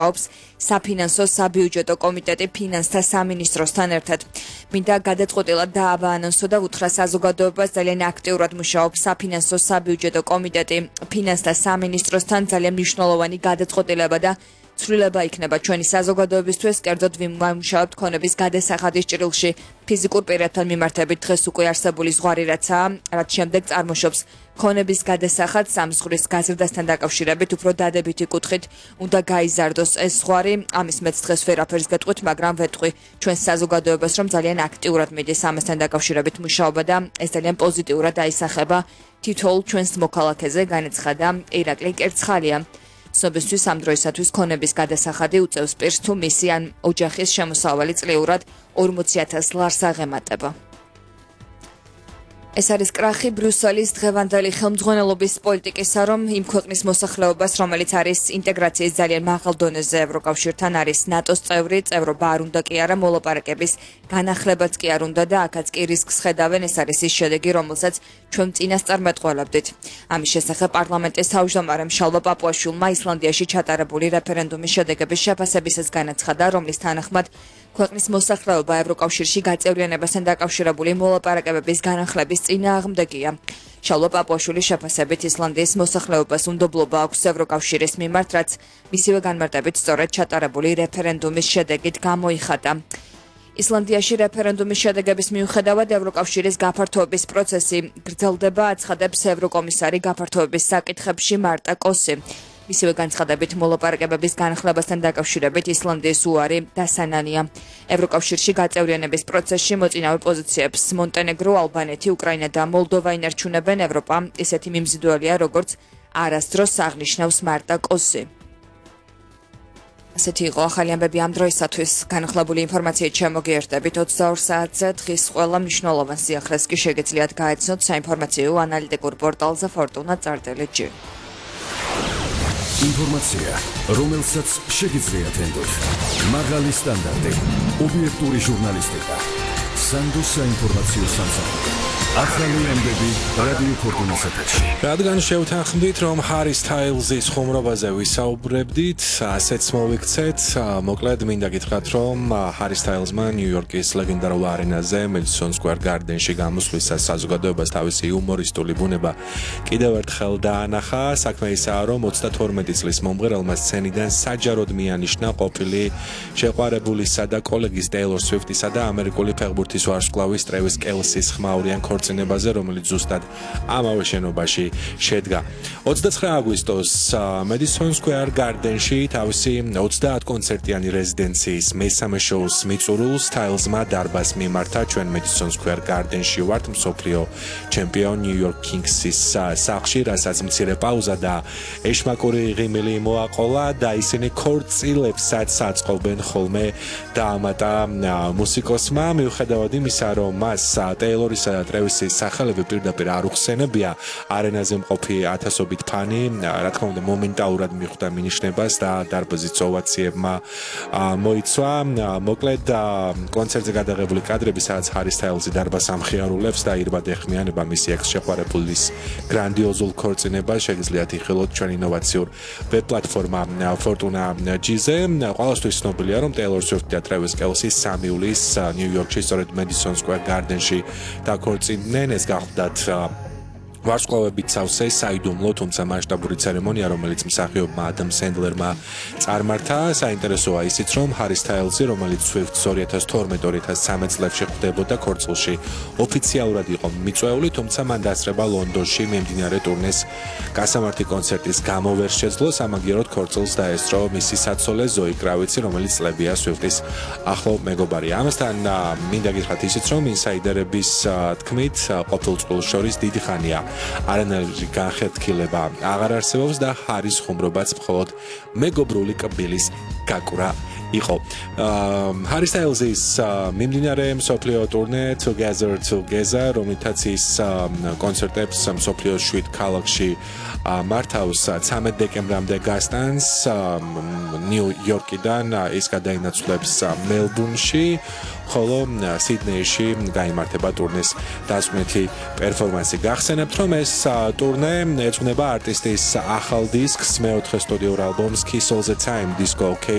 მუშაობს საფინანსო საბიუჯეტო კომიტეტი ფინანსთა სამინისტროსთან ერთად. მინდა გადაწყვეტილად დააბანონსო და უთხრა საზოგადოებას ძალიან აქტიურად მუშაობს საფინანსო საბიუჯეტო კომიტეტი ფინანსთა სამინისტროსთან ძალიან მნიშვნელოვანი გადაწყვეტილება და ცვლილება იქნება ჩვენი საზოგადოებისთვის, კერძოდ ვიმუშავებთ ქონების გადასახადის ჭრილში ფიზიკურ პირებთან მიმართებით დღეს უკვე არსებული ზღვარი რაცაა, რაც შემდეგ წარმოშობს ქონების გადასახადს ამ ზღვრის გაზრდასთან დაკავშირებით უფრო დადებითი კუთხით უნდა გაიზარდოს ეს ზღვარი, ამის მეც დღეს ვერაფერს გეტყვით, მაგრამ ვეტყვი ჩვენ საზოგადოებას, რომ ძალიან აქტიურად მიდის ამასთან დაკავშირებით მუშაობა და ეს ძალიან პოზიტიურად აისახება თითოეულ ჩვენს მოქალაქეზე, განაცხადა ირაკლი კერცხალია. Ცნობისთვის ამ დროისათვის ქონების გადასახადი უწევს პირს თუ მისი ან ოჯახის შემოსავალი წლიურად 40,000 ლარს აღემატება. ეს არის კრახი ბრიუსელის დღევანდელი ხელმძღვანელობის პოლიტიკისა, რომ იმ ქვეყნის მოსახლეობას, რომელიც არის ინტეგრაციის ძალიან მაღალ დონეზე ევროკავშირთან, არის ნატოს წევრი, წევრობა არ უნდა კი არა, მოლაპარაკების განახლებაც კი არ უნდა და აქაც კი რისკს ხედავენ, ეს არის ის შედეგი, რომელსაც ჩვენ წინასწარ მეტყველებდით. ამის შესახებ პარლამენტის თავმჯდომარემ შალვა პაპუაშვილმა ისლანდიაში ჩატარებული რეფერენდუმის შედეგების შეფასებისას განაცხადა, რომლის თანახმად ქვეყნის მოსახლეობა ევროკავშირში გაწევრიანებასთან დაკავშირებული მოლაპარაკებების განახლების წინააღმდეგია. შალვა პაპუაშვილის შეფასებით ისლანდიის მოსახლეობას უნდობლობა აქვს ევროკავშირის მიმართ, რაც მისივე განმარტებით სწორედ ჩატარებული რეფერენდუმის შედეგით გამოიხატა. ისლანდიაში რეფერენდუმის შედეგების მიუხედავად ევროკავშირის გაფართოების პროცესი გრძელდება, აცხადებს ევროკომისარი გაფართოების საკითხებში მარტა კოსი. მისივე განცხადებით მოლაპარაკებების განახლებასთან დაკავშირებით ისლანდიის უარი დასანანია. ევროკავშირში გაწევრიანების პროცესში მოწინავე პოზიციებს მონტენეგრო, ალბანეთი, უკრაინა და მოლდოვა ინარჩუნებენ. ევროპა ისეთი მიმზიდველია, როგორც არასდროს აღნიშნავს მარტა კოსი. ასეთი იყო ახალი ამბები ამ დროისათვის. განახლებული ინფორმაციით შემოგიერთდებით 22 საათზე. დღის ყველა მნიშვნელოვან სიახლეს კი შეგეძლიათ გაეცნოთ საინფორმაციო ანალიტიკურ პორტალზე fortuna.rt. ინფორმაცია, რომელსაც შეგიძლიათ ენდოთ. მაღალი სტანდარტი, ობიექტური ჟურნალისტიკა. სანდოს საინფორმაციო სამსახური. ახალი ამბები რადიო ფორტუნას ეთერში. რადგან შევთანხმდით, რომ ჰარი სტაილზის ხუმრობაზე ვისაუბრებდით, ასეც მოვიქცეთ. მოკლედ მინდა გითხრათ, რომ ჰარი სტაილზმა ნიუ-იორკის ლეგენდარულ არენაზე, Madison Square Garden-ში გამოსვლისას საზოგადოებას თავისი იუმორისტული ბუნება კიდევ ერთხელ დაანახა. საქმე ისაა, რომ 32 წლის მომღერალმა სცენიდან საჯაროდ მიანიშნა ყოფილი შეყვარებულისა და კოლეგის Taylor Swift-ისა და ამერიკული ფეხბურთის ვარსკვლავის Travis Kelce's ხმაურიან ქორწინებაზე, რომელიც ზუსტად ამავე შენობაში შედგა. 29 აგვისტოს Madison Square Garden-ში თავისი 30 კონცერტიანი რეზიდენციის მესამე შოუს მიწურულს Stylesმა დარბაზს მიმართა. ჩვენ Madison Square Garden-ში ვართ მსოფლიო ჩემპიონ New York Kings-ის სახლში, რასაც მცირე პაუზა და ეშმაკური ღიმილი მოაყოლა და ისინი ქორწილებსაც აწყობენ ხოლმე დაამატა მუსიკოსმა. მიუხედავად იმისა, რომ მას ტეილორისა და ტრევისის სახელები პირდაპირ არ უხსენებია, არენაზე მყოფი ათასობით ფანი, რა თქმა უნდა, მომენტალურად მიხვდა მინიშნებას და დარბაზის ოვაციებმა მოიცვა. მოკლედ კონცერტზე გადაღებული კადრები, სადაც ჰარი სტაილზი დარბაზს ამხიარულებს და ირბად ეხმიანება მისი ექს-შეყვარებულის გრანდიოზულ ქორწინებას, შეგიძლიათ იხილოთ ჩვენ ინოვაციურ ვებ პლატფორმა Fortuna G-ზე. ყველასთვის ცნობილია, რომ Taylor Swift და Travis Kelce 3 ივლისს ნიუ-იორკში სწორედ Madison Square Garden-ში დაქორწინდნენ. ეს გახლდათ ვარსკვლავებით სავსე საიდუმლო, თუმცა მასშტაბური ცერემონია, რომელიც მსახიობმა ადამ სენდლერმა წარმართა. საინტერესოა ისიც, რომ ჰარი სტაილზი, რომელიც Swift-ს 2012-2013 წლებში ხვდებოდა ქორწილში, ოფიციალურად იყო მიწვეული, თუმცა მან დასწრება ლონდონში მიმდინარე ტურნეს გასამართი კონცერტის გამო ვერ შეძლო. სამაგიეროდ ქორწილს დაესწრო მისი საცოლე ზოი კრავიცი, რომელიც წლებია Swift-ის ახლო მეგობარი. ამასთან მინდა გითხრათ ისიც, რომ ინსაიდერების თქმით, ყოფილ წყვილს შორის დიდი ხანია არანაირი განხეთქილება აღარ არსებობს და ჰარის ხუმრობაც მხოლოდ მეგობრული კბილის გაკვრა იყო. Harry Styles-ის მიმდინარე მსოფლიო ტურნე Together, რომელთაც ის კონცერტებს მსოფლიოს 7 ქალაქში მართავს 13 დეკემბრამდე გასტანს ნიუ-იორკიდან ის გადაინაცვლებს მელბურნში, ხოლო სიდნეიში გაიმართება ტურნეს დასკვნითი პერფორმანსი. გახსენებთ, რომ ეს ტურნე ეძღვნება არტისტის ახალ დისკს, მეოთხე სტუდიურ ალბომს Kiss All the Time Disco